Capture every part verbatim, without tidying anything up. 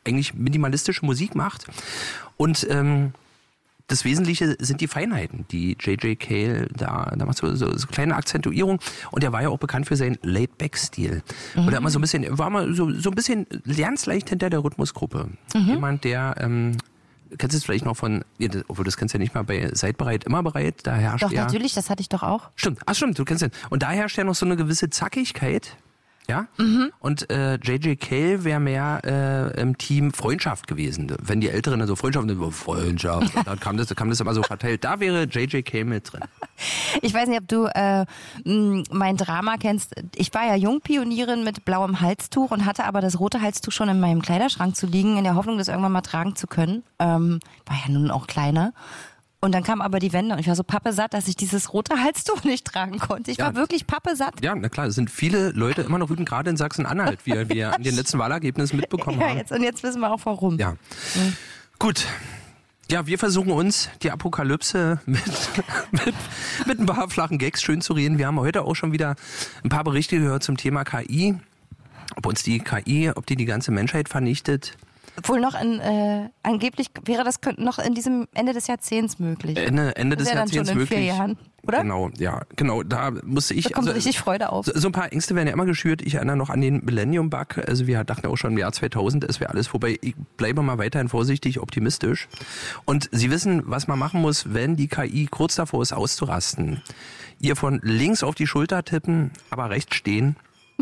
eigentlich minimalistische Musik macht. Und ähm, das Wesentliche sind die Feinheiten, die J J. Cale da, da macht so, so, so kleine Akzentuierung. Und er war ja auch bekannt für seinen Laid-Back-Stil. Mhm. Und er immer so ein bisschen, war mal so, so ein bisschen ganz leicht hinter der Rhythmusgruppe. Mhm. Jemand, der, ähm, kennst du es vielleicht noch von, obwohl das kennst du ja nicht mal bei Seid bereit, immer bereit, da herrscht Doch, ja... Doch, natürlich, das hatte ich doch auch. Stimmt, ach stimmt, du kennst den. Und da herrscht ja noch so eine gewisse Zackigkeit. Ja? Mhm. Und äh, J J. Cale wäre mehr äh, im Team Freundschaft gewesen. Wenn die Älteren dann so Freundschaft, dann Freundschaft, und dann kam das, kam das immer so verteilt. Da wäre J J. Cale mit drin. Ich weiß nicht, ob du äh, mein Drama kennst. Ich war ja Jungpionierin mit blauem Halstuch und hatte aber das rote Halstuch schon in meinem Kleiderschrank zu liegen, in der Hoffnung, das irgendwann mal tragen zu können. Ähm, war ja nun auch kleiner. Und dann kam aber die Wende und ich war so pappesatt, dass ich dieses rote Halstuch nicht tragen konnte. Ich ja. war wirklich pappesatt. Ja, na klar, es sind viele Leute immer noch wütend, gerade in Sachsen-Anhalt, wie wir an den letzten Wahlergebnissen mitbekommen ja, haben. Jetzt, und jetzt wissen wir auch warum. Ja, mhm. Gut. Ja, wir versuchen uns die Apokalypse mit, mit, mit ein paar flachen Gags schön zu reden. Wir haben heute auch schon wieder ein paar Berichte gehört zum Thema K I. Ob uns die K I, ob die die ganze Menschheit vernichtet. Obwohl noch in, äh, angeblich wäre das noch in diesem Ende des Jahrzehnts möglich. Ende, Ende des Jahrzehnts dann schon in möglich. Vier Jahren, oder? Genau, ja, genau. Da musste ich. Da kommt also, richtig Freude auf. So, so ein paar Ängste werden ja immer geschürt. Ich erinnere noch an den Millennium-Bug. Also wir dachten auch schon im Jahr zweitausend, es wäre alles vorbei. Ich bleibe mal weiterhin vorsichtig optimistisch. Und Sie wissen, was man machen muss, wenn die K I kurz davor ist, auszurasten. Ihr von links auf die Schulter tippen, aber rechts stehen.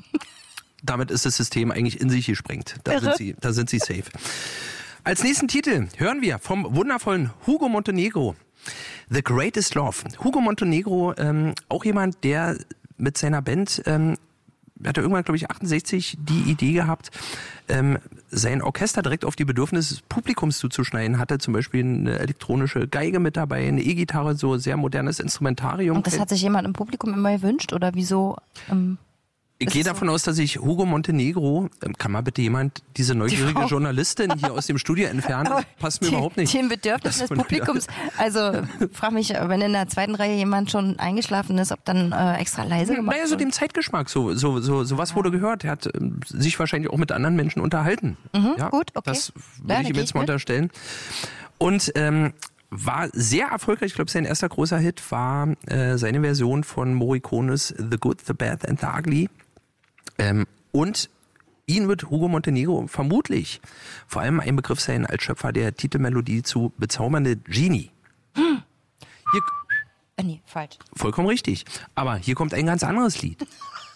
Damit ist das System eigentlich in sich gesprengt. Da sind Sie, da sind Sie safe. Als nächsten Titel hören wir vom wundervollen Hugo Montenegro, The Greatest Love. Hugo Montenegro, ähm, auch jemand, der mit seiner Band, ähm, hatte irgendwann, glaube ich, achtundsechzig die Idee gehabt, ähm, sein Orchester direkt auf die Bedürfnisse des Publikums zuzuschneiden. Hatte zum Beispiel eine elektronische Geige mit dabei, eine E-Gitarre, so sehr modernes Instrumentarium. Und das hat sich jemand im Publikum immer gewünscht oder wieso? Ähm Ich gehe davon so? aus, dass ich Hugo Montenegro, kann mal bitte jemand diese neugierige die Journalistin hier aus dem Studio entfernen? Das passt mir die, überhaupt nicht. Den Bedürfnissen des Publikums. Also frag mich, wenn in der zweiten Reihe jemand schon eingeschlafen ist, ob dann äh, extra leise gemacht wird. Naja, so dem Zeitgeschmack. So, so, so, so was wurde gehört. Er hat äh, sich wahrscheinlich auch mit anderen Menschen unterhalten. Mhm, ja, gut, okay. Das würde ja, ich ihm jetzt mal mit. unterstellen. Und ähm, war sehr erfolgreich. Ich glaube, sein erster großer Hit war äh, seine Version von Morricones The Good, The Bad and The Ugly. Ähm, und ihn wird Hugo Montenegro vermutlich vor allem ein Begriff sein als Schöpfer der Titelmelodie zu Bezaubernde Genie. Hm. Hier, äh, nee, falsch. Vollkommen richtig. Aber hier kommt ein ganz anderes Lied.